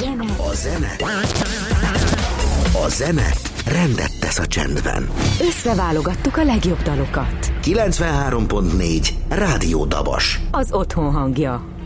A zene rendet tesz a csendben. Összeválogattuk a legjobb dalokat. 93.4 Rádió Dabas. Az otthon hangja.